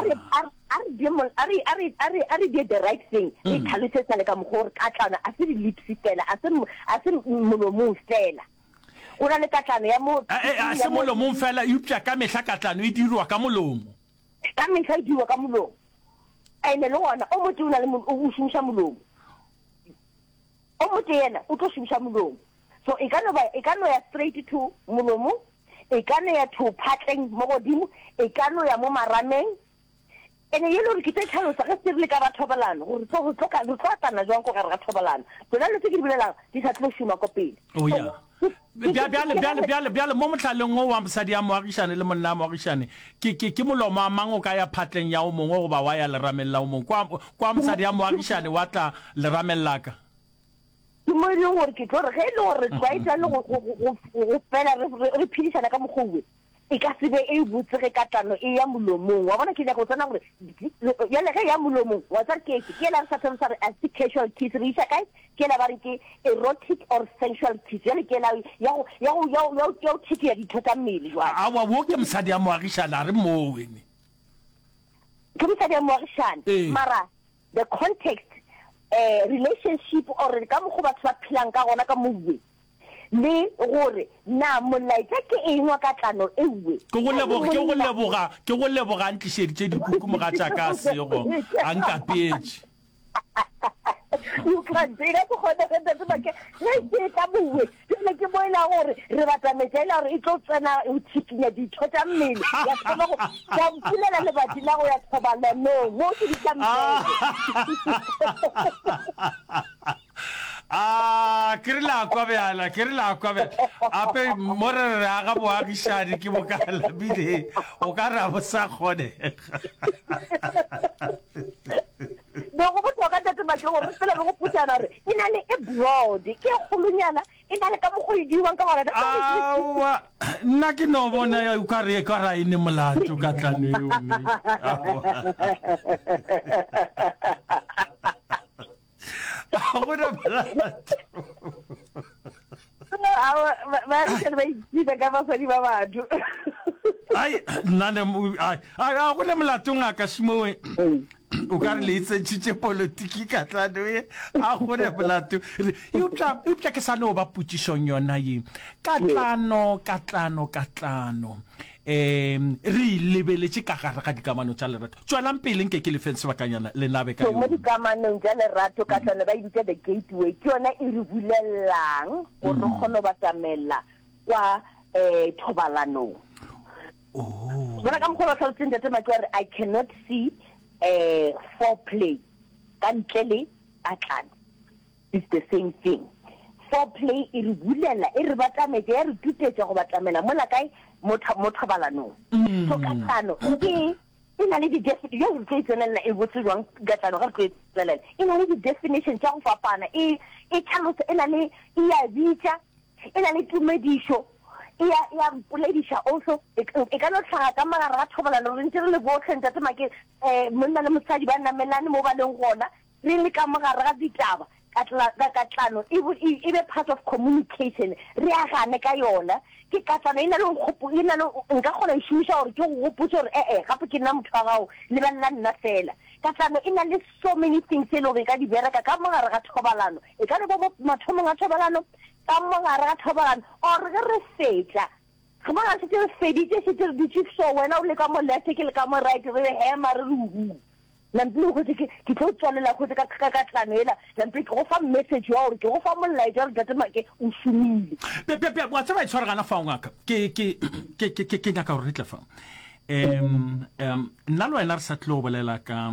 are did the right thing e tlhalosetsa le ka mo gore ka tlano a se lips fela a se molomo fela o na le ka tlano ya mo a se molomo fela e upša ka mehla ka tlano e dirwa ka molomo ka mehla e dirwa ka molomo ene le gona o motho o na le o šomiša molomo o motho yena o tlo šomiša molomo so e ka no ya straight to molomo e ka no ya to phatleng mo godimo e ka no ya mo marameng ene yelo re kitse tlhalosa ga se re le ka bathobalano gore go tloka jwang go gare ga thobalano tsona le tse ke di bolelang di sa tlo šoma ko pele bjale mo motlhaleng o wa mosadi ya moagišane le monna a moagišane ke molomo a mang o ka ya phatleng ya o mongwe goba wa ya leramelela o mongwe kwa mosadi ya moagišane wa tla leramelela ka ke mo ile gore ke tlo re ge ile gore twa itla le go fela re phedisana ka mogouwe e ka sebe e botse ge katlano e ya molomong wa bona ke ya go tsena gore ya le ge ya molomong wa tsa ke la re sa tsena re as casual kiss re isa kae ke la ba re ke erotic or sensual kiss ya le ke la ya tshiki ya dithoka mmele jwa a wa wo ke mosadi ya moagišane a re mo wene ke mosadi ya moagišane mara the context relationship or ka mo go batho ba philang ka gona ka mowe le gore na molaetsa ke engwa ka tlano ewe ke go leboga ntlišeditše dikuku mogatša ka sego a nkapetše you can say that go da ke ke ke ka buwe ke boela gore re batsametsela gore e tlo tsena o tshikinya dithoka mmele ya tsena go ya pulela le batho la go ya thobala no mo ke di tsamela ke re la kwa bjala ape more re aga boagišane ke bokala bile o ka ra bo sa kgonega no go botlhoka tse ba ke gore fela go putsana re ina le e broad ke golonyana ina le ka mo go diwa ka gore awa nna ke no bona ya ka re ka ra ine molato ka tlano yo me ahora molato ba re ba itse ka ba sadi ba batho ai nane ai go le molato ngaka Shimowe o ka re le itse politiki ka tlano e a gore molato e upša ke sa no ba putšišong yona ye katlano re lebeletše ka gare ga dikamano tša lerato tswelang pele nke ke lefeng sebakanyana le nabe ka mo dikamanong tša lerato katlano ba editse the gateway ke yona e re bulelang gore re kgone ba tsamela kwa thobalanong bona ka mokgwa ba tlhalotseng tate make gore I cannot see foreplay ka ntle le katlano it's the same thing foreplay e re bulela e re batlametse ya re tutetša go batlamela mola kae mo thobalanong so katlano ke e na le di-definition tse tsenelela e botse jwang katlano ga re tsenelela e na le di-definition tša go fapana e tlhalosa e na le e ya bitša e na le tumedišo ya polediša also e ka no tlhaga ka magare ga thobalano re ntse re le botlhe ntate make monna le mosadi ba namelane mo ba leng gona re le ka mogare ga ditaba katlano e be part of communication re agane ka yona ke katlano ina le nka gona e shumisha gore ke go gopotsa gore gape ke nna motho wa gago le ba nna fela katlano ina le so many things e le gore ka di bereka ka mogare ga thobalano e ka re bo mathomong a thobalano ka mogare ga thobalano or re fetla ga ba se re feditse se re ditse so wena o le ka mo left ke le ka mo right re hema re hu lampi go ke tlo tswalela go ka tlanela lampi go fa message wa gore ke go fa molaetsa re data make o shumile wa tsaba itshwara gana fa ngaka ke nyaka gore tla fa nna lo wena re sa tlo bolela ka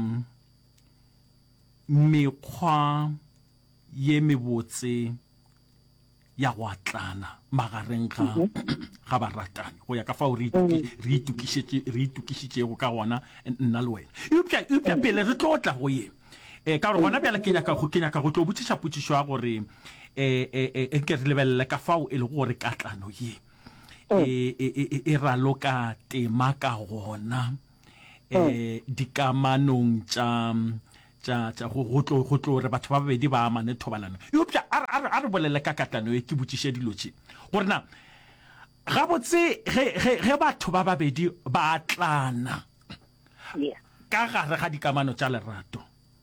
mekgwa ye mebotse ya watlana magareng ga baratani go ya ka fa re itukisitse go ka gona nna le wena upya pele re tlotla go ye ka gore gona bjala ke nyaka go tlo botsiša potsišo ya gore ke re lebelele ka fao e le gore katlano ye e raloka tema ka gona dikamanong tša go tlo re batho ba babedi ba amane thobalano eupša a re bolele ka katlano e ke botšiše dilotše gore na gabotse ge batho ba babedi ba tlana ka gare ga dikamano tša lerato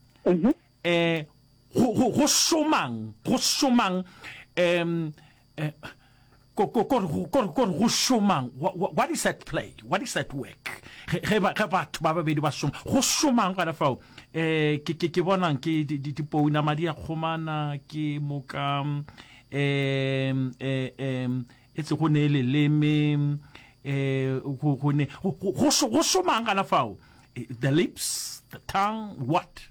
go šomang go šomang what is that play what is that work ge batho ba babedi ba šoma go šomang gana fao ke bonang ke dipouna madi a kgomana ke moka etse go ne leleme go šomang gana fao the lips the tongue what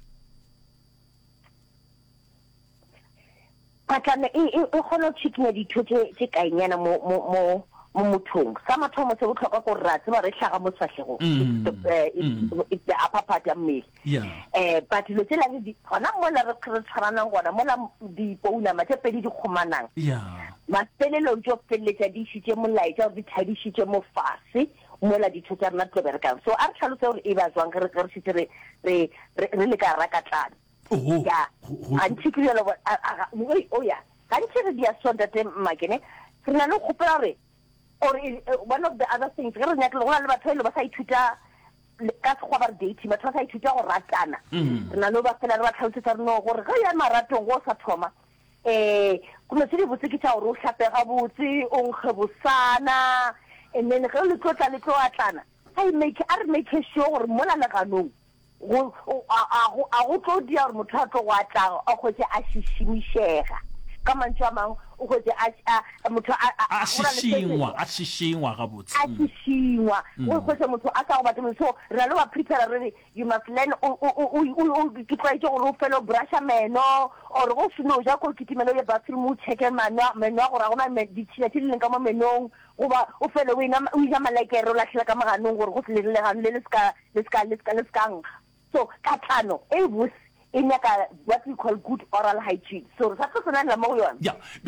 patlana e kgona tshikina ditho tse kaenyana mo mothong sa mathomo se botlhokwa gore ra tseba re tlhaga mo swatlhego it's the upper part ya mmele but lo tsela le gona mola re tshwaranang gona mola dipouna matse pedi di kgomanang mafelelo jo feletsa di shitse molaetsa di thadishitse mo fase mola ditho tsa rena tlo berekang so a re tlhalose gore e ba zwang re shitse re le ka rakatlana antshikilelo ya kantse re dia sonda te makene re na le khopela re or one of the other things re nyaka le gona le batho le ba sa ithuta ka go ba date batho ba sa ithuta go ratana re na le ba fela re ba tlhalotsa re no gore ga ya maratong go sa thoma kuno se di botse ke tsa gore o hlapega botse o nkgebosana and then ge le tlotla le tlo atlana I make sure gore mola le ganong go go tlo dia gore motho a tlo go atlang o go tse a shishimishega ka mantse a mang o go tse a motho a shishingwa ga botse a shishingwa o go tse motho a ka go batla so re lo ba prepare re you must learn o ke tla itse gore o felo brush meno or go fino ja ko kitimelo ya bathroom o check meno gore gona di tshila tshile ka mo menong o ba o felo o ina malekero la hlela ka maganong gore go tlile le gane le ska so katlano e bus in what we call good oral hygiene so sa tsona la mo yona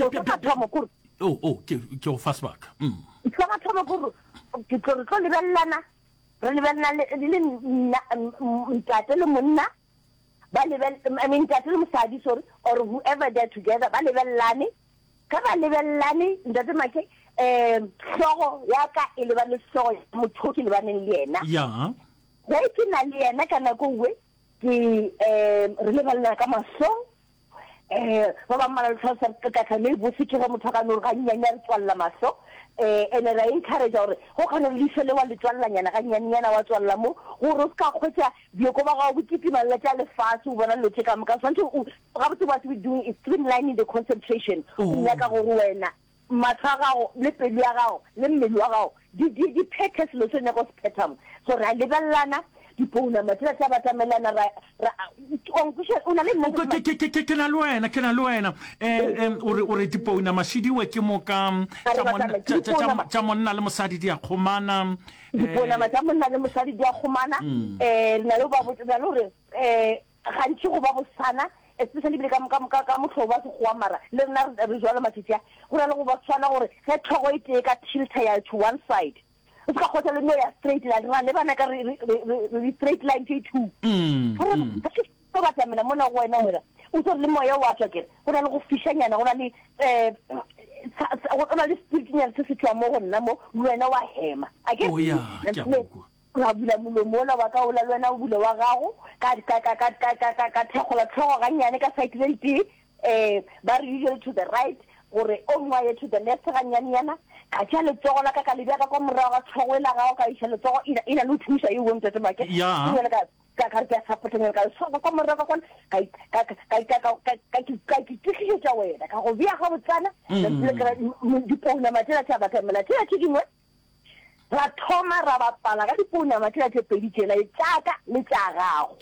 ke o fast back sa mathomo go ke tlo le bellana le ntate le monna ba le I mean ntate le mosadi sorry or whoever they're together ba le bellane ka ba le bellane ntate make hlogo ya ka e le ba le hlogo motho ke le ba neng le yena ge ke na le yena ka nako we ke re le balla ka maso ba ba mala tsa ka ka me botse ke ga motho ka no ga nyanya re tswalla maso ene ra encourage gore go kana le fele wa le tswalla nyana ga nyanya wa tswalla mo go ro ska khotsa bioko ba ga go kitima le tsa le fase o bona lo tsheka mo ka swantse o ga botse what we doing is streamlining the concentration ya ka go wena matshagago le pelo ya gago le mmele wa gago di phetes lo tsene go spectrum so ra lebellana dipouna matla tsa batamelana ra ona le nna ke na le wena ore dipouna mashidiwe ke moka tsa monna le mosadi di a khomana dipouna tsa monna le mosadi di a khomana na le ba botsa le re gantsi go ba bosana especially le ka motho ba se go amara le nna re jwala matitya go na le go ba tswana gore ge tlhogo e tee ka tilt ya to one side o ka khotsa le no ya straight line ra le bana ka re straight line ke two ba tsamela mona go wena o tlo le moya wa tswa ke go na le go fishanyana go na le ona le spiritinyana se se tswa mo go nna mo wena wa hema oh ya ra bula molomo la ba ka o la lwana o bule wa gago ka thegola tlhogo ga nyane ka side le di ba re usually to the right gore o ngwaye to the left ga nyane ka tša letsogo la ka le bjaka kwa morago ga tlhogo la gago ka iša letsogo ina le thusa e weng tete make ka ka support ka so ka morago kwa ka tšišetša wena ka go bia ga botsana dipouna matšela tša batamela tšela tše dingwe ra thoma ra bapala ka dipouna matšela tše pedi tšela e tšaka le tša gago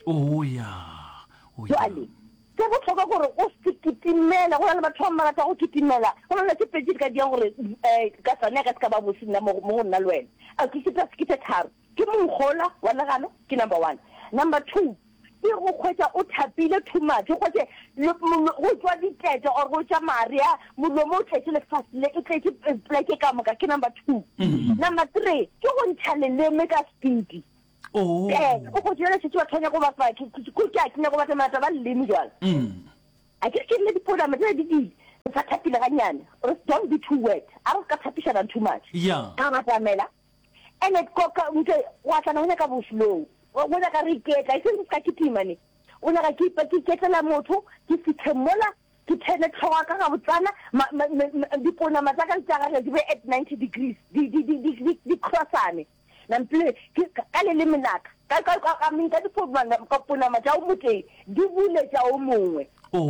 jale se botlhokwa gore o se kitimela go na le batho ba marata go kitimela go na le se pedi ka diang gore ka tsane ka se ka ba bosi nna mo go nna le wena a ke se tharo ke monkgola wa legano ke number 1 number 2 e go khwetsa o thapile too much go tse go tswa ditete or go tsa maria molomo o tletse le fast le e tletse pleke ka moka ke number 2 number 3 ke go ntšhalele me ka speed o go dira se twa tlhanya go ba fa ke a kenya go batla mata ba lemi jwala a ke le dipola me di sa thapile ga nyane don't be too wet a re ka thapisha than too much ka ba tsamela and it go ka wa tsana o ka bo slow o bona ka re ke ka se ka kitimane o na ka ketela motho ke fithemola ke tene tlhoga ka ga botsana dipona matsaka le tsaga di be at 90 degrees di crossane nample ka le menaka ka minka dipona matsa o motse di bule tsa o mongwe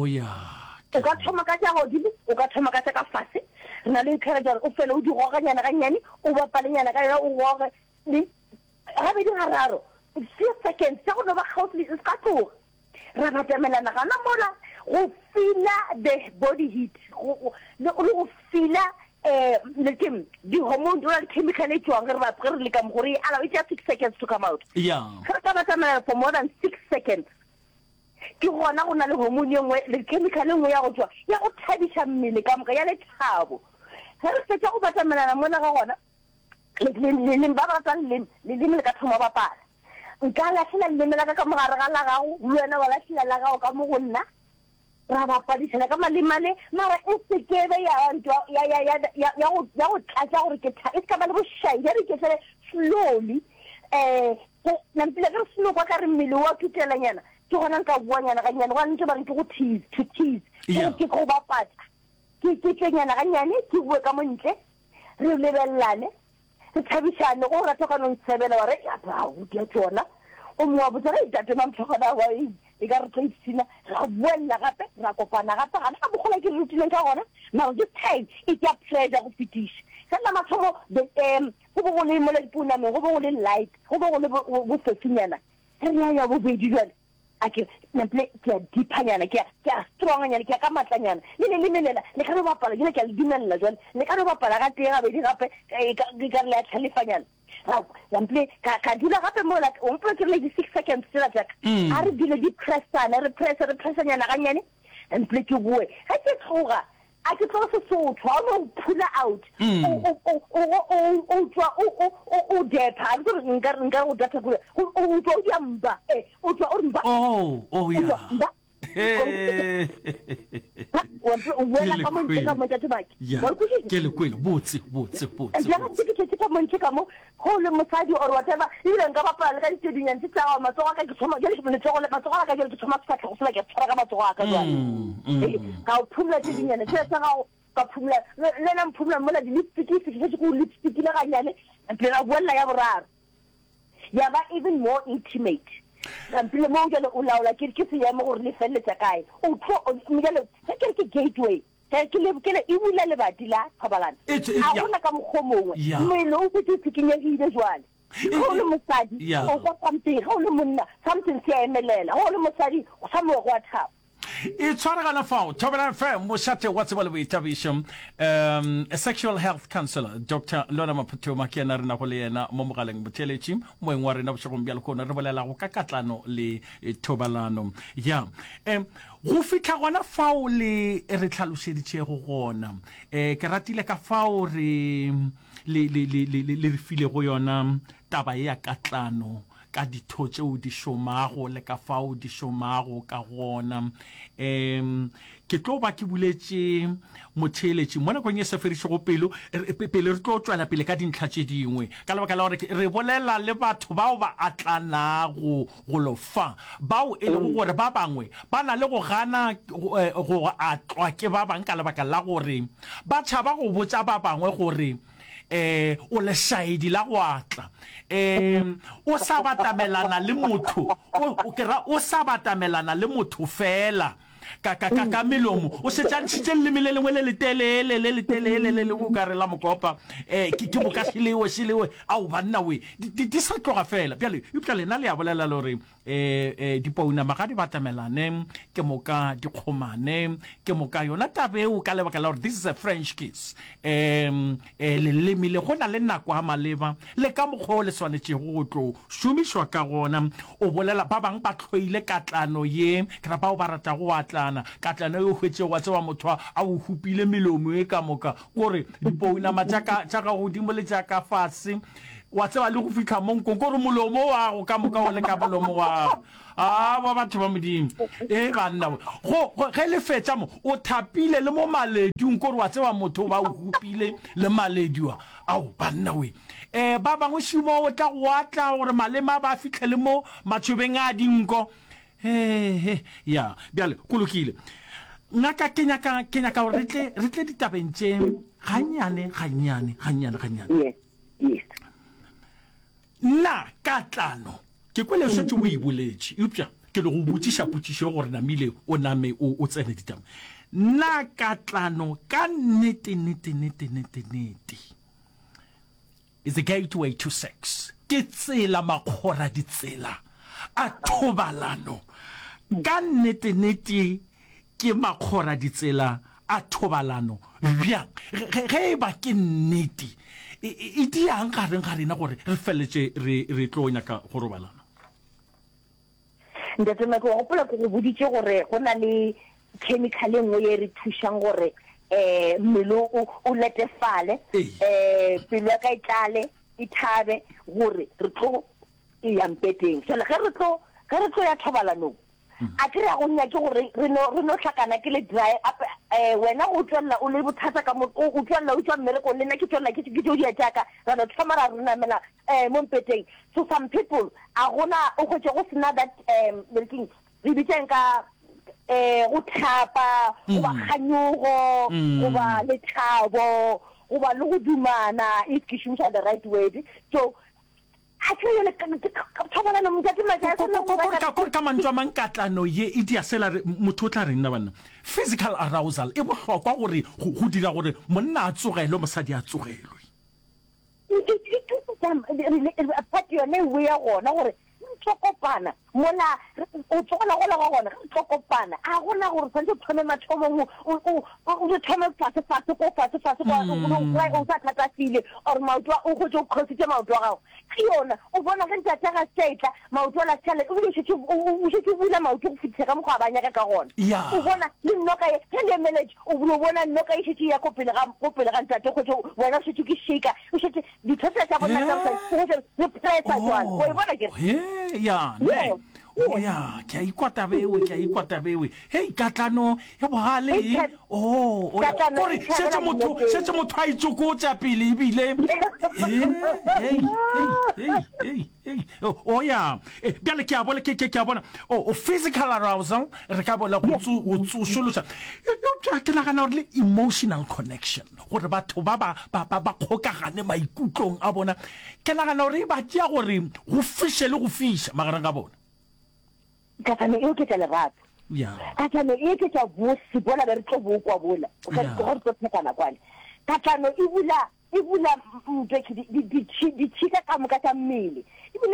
o ka thoma ka tsa godile o ka thoma ka tsa ka fase rena le encourage o fele o di goganyana ga nyane o bapalenyana ka yona o goge ga be di hararo 6 seconds sa go no ba gautli se ka tloga ra batemelana gana mola go fila the body heat go fila le kim di hormone dual chemical e tswang re ba re le ka mo gore ala it takes 6 seconds to come out ga ka batamela for more than 6 seconds ke gona go na le hormone engwe le chemical engwe ya go tswa ya go thabisha mmele ka moka ya le thabo ga re fetsa go batamelana mona ga gona le ba ba tsa le ka thoma bapala nka la sela le mela ka mogare ga la gago wena wa la sela la gago ka mo go nna ra bapadisana ka malemale mara e se kebe ya go tlatsa gore ke e ka ba le boshai ya re ke tsele slowly na mpile ka slow ka re mmele wa kutelanyana ke gona nka buanyana ga nyane wa ntse ba re ke go tease ke go bapatsa ke tsenyana ga nyane ke bue ka montle re lebellane se thabishane go rata ka no ntsebela wa re ya ba o di tsona o mo botsa re tate mamtlhogana wa e ka re tseitsina ra buella gape ra kopana gape ga ka bogola ke rutile ka gona mara this time it ya pressure go fitisha kana mathomo go bo le mo le puna me go bo le light go bo le bo fefinyana re ya bo be di jwale ake nemple ke dipanyana ke strong nyana ke ka matlanyana le melela le ka re bapala ke le dimella jwale le ka re bapala ga tega be di gape ka le tlhalefanyana nemple ka dula gape mo la o mplo ke le 6 seconds tsela jack a re dile di pressana re pressanyana ga nyane nemple ke bue ga ke tloga a ke tlo se tshwa o pull out o depa nka o data go o tlo ya mba o tlo o mba ya wena ka mo ntse ka mo tata baki ke le kwela botse ya ga ke ka mo ntse ka mo go le mosadi or whatever ile nka bapala ka ditedinyana tse tsa matsogo ka ke thoma ke le tsogo le matsogo ka ke thoma ka tlhogo ke tsara ka matsogo ka jwa ka o phumla tedinyana tse tsa ga ka phumla le na phumla mo la di lipstick se go lipstick le ga nyane mpela bona ya boraro ya ba even more intimate mpile mo ngelo o laola ke se ya mo gore le felletsa kae o tlo ngelo ke gateway ke le e bula le batila phabalana a bona ka mogomongwe mmele o se tsikinya ile jwale go le mosadi o ka pampe go le monna something se emelela go le mosadi o sa mo go thapa e tshwaragana fao Thobela FM mo shate what's about boitabisham a sexual health counselor Dr. Lona Maputoma ke na rena go le yena mo mogaleng botheletši mo engwa rena bošegong bja lekona re bolela go ka katlano le thobalano ya go fitla gona fao le re tlhalošeditše go gona ke ratile ka fao re file go yona taba ya katlano ka ditho tseo di šomago le ka fao di šomago ka gona ke tlo ba ke buletše motheletši mo nakong e se fedišego pele re tlo tswela pele ka dintlha tše dingwe ka lebaka la gore re bolela le batho bao ba atlanago go lofa bao e lego gore ba bangwe ba na le go gana go atlwa ke ba bangwe ka lebaka la gore ba tšhaba go botša ba bangwe gore o le shaedi la go atla o sa batamelana le motho o sa batamelana le motho fela ka melomo o se tšantšhitše leleme le lengwe le letelele le go ka re la mokopa ke boka šelewe ao banna we di sa tloga fela bjale eupša lena le a bolela le gore dipounama ga di batamelane ke moka dikgomane ke moka yona tabeo ka lebaka la gore this is a French kiss leleme le go na le nako a maleba le ka mokgwa o le swanetšego go tlo šomišwa ka gona o bolela ba bangwe ba tlhoile katlano ye kera bao ba rata go atlana katlano e o hwetše wa tsewa motho a o hupile melomo e ka moka kore dipounama tša ka godimo le tša ka fase wa tseba le go fitlha mo nkong kore molomo wa go ka moka o le ka molomo wa ba batho ba modimo banna ge le fetša mo o thapile le mo malediung kore wa tseba motho ba o hupile le malediwa ao banna we ba bangwe šimo o tla go atla gore malema ba fitlhele mo matšhobeng a dinko ya bjale kolokile ngaka ke nyaka gore re tle ditabeng tše gannyane nna katlano ke kwele setse o e boletše eupša ke le go botšiša potšišo gore namile o name o tsene ditaba nna katlano ka nnete is a gateway to sex ke tsela makgora ditsela a thobalano ka nnete ke makgora ditsela a thobalano bjang ge ba ke nnete e diang gareng ga rena gore re feletše re tlo nyaka go robalana ntate go gopola go boditše gore go na le chemical engwe ye re thušang gore mmele o letefale pelo ya ka e tlale e thabe gore re tlo e yampeteng fela ge re tlo ya thobalanong a ke re a go nyake gore re no tlhakana ke le dry up wena o tswella o le bothata ka mo o tswella o tswa mmereko le nna ke tswella ke tšeo di a jaaka ra no thoma ra rena mela mo mpeteng so some people a gona o go go sena that milking re bitšeng ka go thapa go ba kganyogo go ba lethabo go ba le go dumana if ke šomiša the right word so ka mantswe a mankatlano ye e diasela motho o tla reng na banna physical arousal e bohlokwa gore go dira gore monna a tsogelwe mosadi a tsogelwe part yone we ya gona gore tlokopana mola o tsogela go la go gona tlokopana a gona gore tshwanetse o thome mathomong o thome fase o sa thatafile or maoto o go tso khositse maoto a gago ke yona o bona ge ntse ga setla maoto la tshale o se bula maoto go fitlha ka mogwa ba nyaka ka gona o bona le nnoka e le manage o bona nnoka e se ya go pele ga ntate go tso wena se ke shika o se di thotsa tsa bona ka se pressa jwang o e bona ke ke a ikwata bewe hei katlano ya bogale kore setse motho a itsokotsa pele ebile bjale ke a bona physical arousal re ka bola go tsošološa ke nagana gore le emotional connection gore batho ba kgokagane maikutlong a bona ke nagana gore ba tšea gore go fiše le go fiša magareng ga bona katlano e oketsa lerato katlano e oketsa bosi bona be re tlo bokwa bola gore tlo phekana kwane katlano e bula ditšhika ka moka tša mmele ebile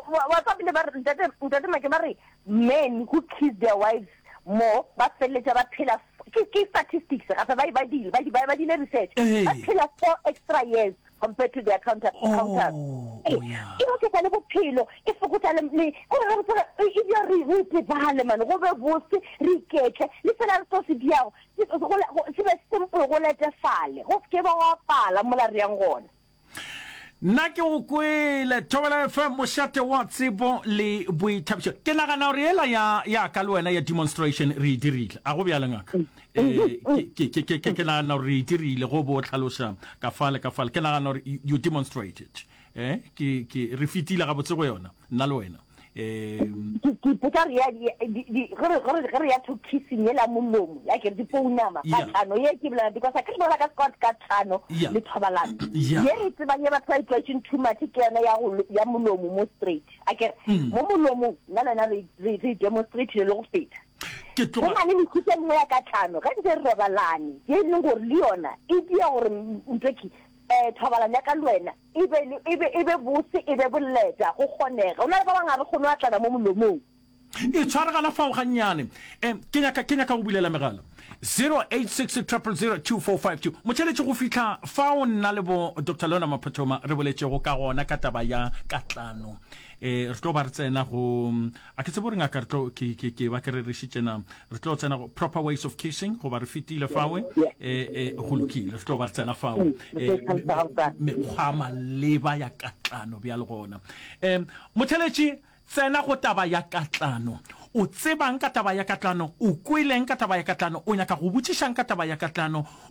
ntate make ba re men who kiss their wives more ba feleletša ba phela ke statistics gape ba dile research ba phela 4 extra years compared to their counter. E oketsa le bophelo e fokotsa le re tebale man go be bose re iketle le fela re tlo se diago se be simple go letefale go ke ba wa pala mola re yang gona nna ke go kwele Thobela FM mošate wa tsebo le boithabišo ke nagana gore ela ya ka le wena ya demonstration re e dirile a go bjale ngaka ke nagana gore re e dirile go bo tlhaloša ka fale ke nagana gore you demonstrated ke re fitile gabotse go yona nna le wena ke potsa re ya to kissing la molomo ya ke di pounama ka tlhano ye ke bla because ka bona ka Scott ka tlhano le thobalana ye re tseba ye ba situation too much ke yana ya molomo mo straight ake mo molomo nna re demonstrate le go feta ke tloga le mkhutse mo ya ka tlhano ka ntse re balane ye le gore le yona e dia gore nteki thobalana ya ka lwena ebe bose ebe boleta go kgonega ona ba bangare go nwa tlana mo molomong e tshwaragana fao gannyane ke nyaka go bulela megala 0866002452 motšheletše go fitlha fao nna le bo Dr. Lona Maphothoma re boletšego ka gona ka taba ya katlano re tlo ba re tsena go a ke tsebo re ngaka ke ba ke re rešitšena re tlo tsena go proper ways of kissing go ba re fetile fawe go lokile re tlo ba re tsena fao mekgwa maleba ya katlano bjale gona motšheletše tsena go taba ya katlano o tsebang ka taba ya katlano o kweleng ka taba ya katlano o nyaka go botšišang ka taba ya katlano